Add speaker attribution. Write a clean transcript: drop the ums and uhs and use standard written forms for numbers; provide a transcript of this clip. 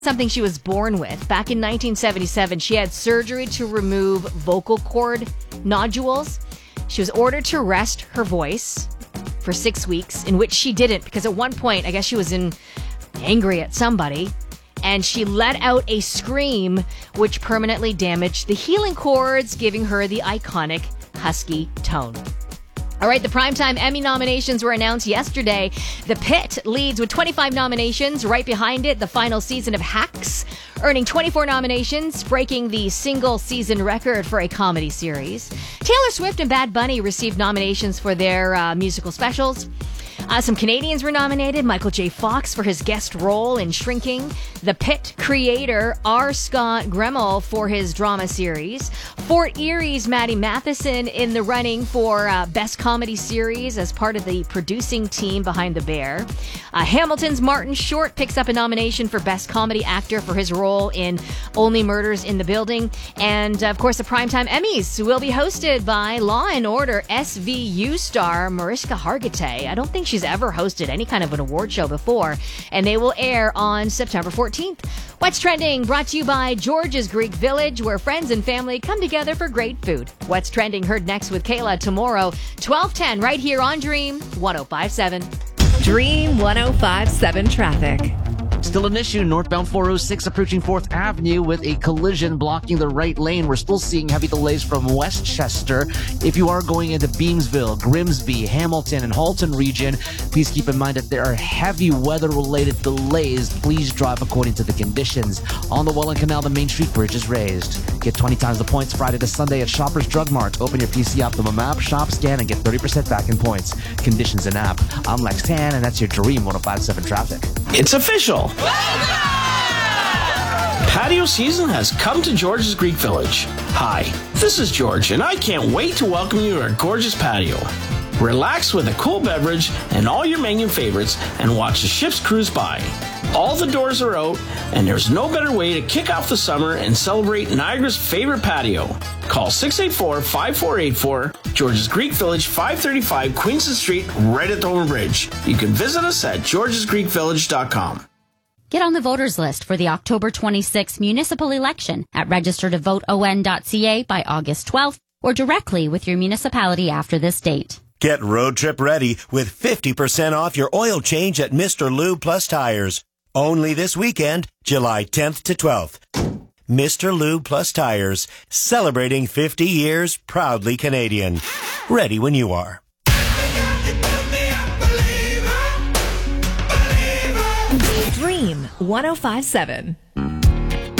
Speaker 1: something she was born with. Back in 1977, she had surgery to remove vocal cord nodules. She was ordered to rest her voice for 6 weeks, in which she didn't, because at one point, I guess she was angry at somebody, and she let out a scream, which permanently damaged the healing cords, giving her the iconic husky tone. All right, the Primetime Emmy nominations were announced yesterday. The Pit leads with 25 nominations. Right behind it, the final season of Hacks, earning 24 nominations, breaking the single-season record for a comedy series. Taylor Swift and Bad Bunny received nominations for their musical specials. Some Canadians were nominated. Michael J. Fox for his guest role in Shrinking. The Pit creator R. Scott Gremmel for his drama series. Fort Erie's Maddie Matheson in the running for Best Comedy Series as part of the producing team behind The Bear. Hamilton's Martin Short picks up a nomination for Best Comedy Actor for his role in Only Murders in the Building. And, of course, the Primetime Emmys will be hosted by Law & Order SVU star Mariska Hargitay. I don't think she's ever hosted any kind of an award show before, and they will air on September 14th. What's Trending brought to you by George's Greek Village, where friends and family come together for great food. What's Trending heard next with Kayla tomorrow, 12:10, right here on Dream 105.7.
Speaker 2: Dream 105.7 traffic.
Speaker 3: Still an issue, northbound 406 approaching 4th Avenue with a collision blocking the right lane. We're still seeing heavy delays from Westchester. If you are going into Beamsville, Grimsby, Hamilton, and Halton region, please keep in mind that there are heavy weather-related delays. Please drive according to the conditions. On the Welland Canal, the Main Street Bridge is raised. Get 20 times the points Friday to Sunday at Shoppers Drug Mart. Open your PC Optimum app, shop, scan, and get 30% back in points. Conditions in app. I'm Lex Tan, and that's your Dream 105.7 traffic.
Speaker 4: It's official. Patio season has come to George's Greek Village. Hi, this is George, and I can't wait to welcome you to our gorgeous patio. Relax with a cool beverage and all your menu favorites and watch the ships cruise by. All the doors are out, and there's no better way to kick off the summer and celebrate Niagara's favorite patio. Call 684-5484, George's Greek Village, 535 Queenston Street, right at Dover Bridge. You can visit us at georgesgreekvillage.com.
Speaker 5: Get on the voters list for the October 26th municipal election at registertovoteon.ca by August 12th or directly with your municipality after this date.
Speaker 6: Get road trip ready with 50% off your oil change at Mr. Lube Plus Tires. Only this weekend, July 10th to 12th. Mr. Lube Plus Tires, celebrating 50 years, proudly Canadian. Ready when you are.
Speaker 2: Dream 105.7.